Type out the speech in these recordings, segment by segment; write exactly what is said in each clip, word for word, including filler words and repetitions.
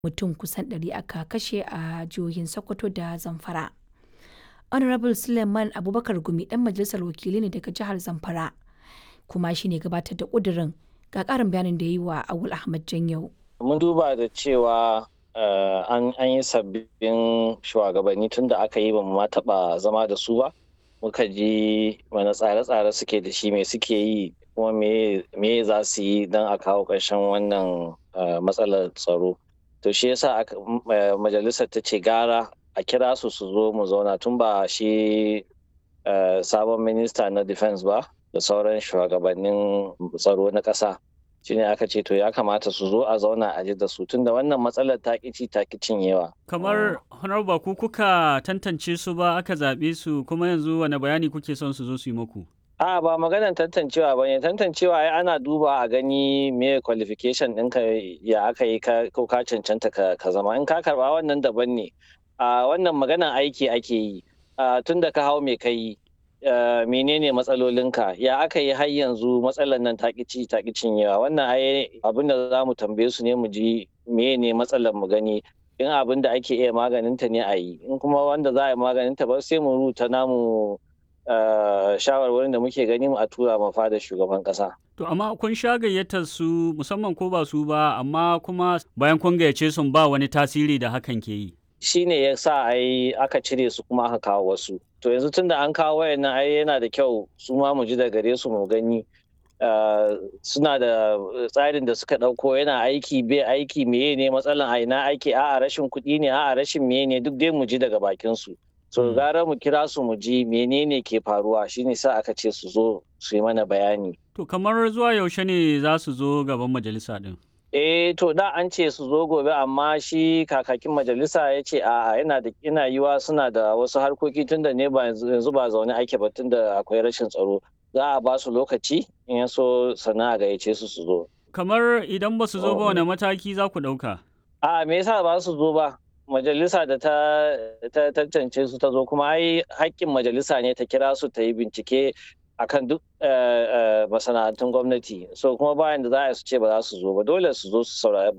mutum kusan ɗari aka kashe a jihohin Sokoto da Zamfara. Honorable Suleiman Abubakar Gumi ɗan majalisar wakilai ne daga jihar Zamfara kuma shi ne gabatar da ƙudurin, ga ƙarin bayanin da ya yi wa Awul Ahmad Janyau. Mun duba da cewa uh, an, an yi sabbin shugabanni tun da aka yi ba mu ma taɓa zama da su ba. Muka ji wani tsare-tsare suke da shi, me suke yi kuma me, me za su yi don a kawo ƙarshen wannan uh, matsalar tsaro. To shi yasa uh, majalisar ta ce gara a kira su su zo mu zauna tun ba shi uh, sabon minista na defense ba da sauran shugabannin tsaro na ƙasa. Shi ne aka ce to ya kamata su zo a zauna a ji da su tunda wannan matsalar ta ƙici ta cinyewa. Kamar honorable ku kuka tantance su ba aka zaɓe su kuma yanzu wani bayani kuke son su zo su yi muku? A ba maganar tantancewa ba ne, tantancewa ai ana duba a gani me qualification ɗinka ya aka yi ko ka cancanta ka zama, in ka karɓa wannan daban ne. A wannan maganar aiki ake yi, tunda ka hau me ka yi. Uh, menene matsalolinka ya aka yi har yanzu matsalar nan takici taki cinyewa, wannan ai abin da za mu tambaye su ne mu ji menene matsalar mu gani in abin da ake iya maganinta ne a yi, in kuma wanda za a yi maganinta ba sai mu rubuta namu uh, shawarwarin da muke gani mu a tura ma fada shugaban kasa. To amma kun sha gayyatar su musamman ko ba su ba, amma kuma bayan kun gayyace sun ba wani tasiri da hakan ke yi. Shi ne ya sa ai aka cire su kuma aka kawo wasu. To yanzu tun da an kawo wayannan ai yana da kyau su ma mu ji da gare su mu gani suna da tsarin da suka ɗauko yana aiki bai aiki meye ne matsalan a ina aiki a'a rashin kuɗi ne a'a rashin meye ne duk dai mu ji daga bakin su. So gara mu kira su mu ji menene ke faruwa shine sa aka ce su zo su yi mana bayani. To kamar zuwa yaushe ne za su zo gaban majalisa din? Eh to da an ce su zo gobe amma shi kakakin majalisa ya ce a yana da ina yiwa suna da wasu harkoki tunda ne ba yanzu ba zaune ake ba tunda akwai rashin tsaro, za a ba su lokaci in ya so sana a gayyace su su zo. Kamar idan ba su zo ba wani mataki za ku ɗauka? A me yasa ba su zo ba? Majalisa da ta tantance su ta zo kuma ai haƙƙin majalisa ne ta kira su ta yi bincike akan duk masana'antun gwamnati, so kuma bayan da za a su ce ba za su zo ba dole su zo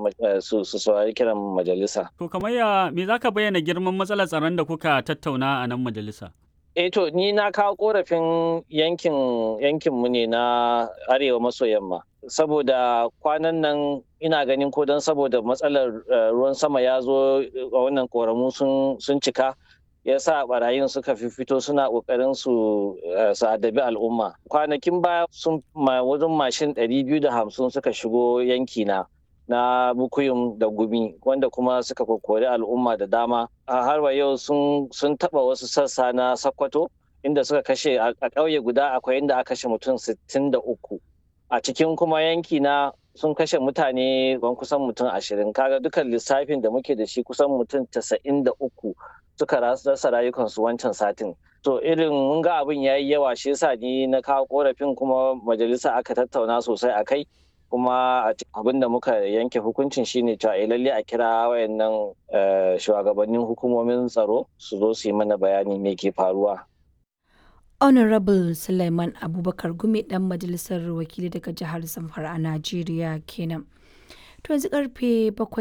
su saurari kiran majalisa. To kamar ya me za ka bayyana girman matsalar tsaron da kuka tattauna a nan majalisa? Eh to ni na kawo korafin yankin yankin mu ne na arewa maso yamma, saboda kwanan nan ina ganin ko don saboda matsalar ruwan sama ya zo a wannan koramu sun cika ya sa barayin suka fito suna kokarin su su adabi al'umma. Kwanakin baya sun wajen mashin ɗari biyu da hamsin suka shigo yanki na na Bukuyum da Gumi wanda kuma suka kokori al'umma da dama. A har wa yau sun sun taba wasu sassa na Sokoto inda suka kashe a ƙauye guda akwai inda aka kashe mutum sittin da uku. A cikin kuma yanki na sun kashe mutane ban kusan mutum ashirin, kaga dukan lissafin da muke da shi kusan mutum casa'in da uku suka rasa rayukansu wancan satin. To irin mun ga abin ya yi yawa shi yasa ni na kawo korafin kuma majalisa aka tattauna sosai a kai, kuma abin da muka yanke hukuncin shine cewa lalle a kira wayannan shugabannin hukumomin tsaro su zo su yi mana bayani me ke faruwa. Honorable Suleiman Abubakar Gumi ɗan majalisar wakili daga jihar Zamfara a Najeriya kenan. To yanzu karfe bakwai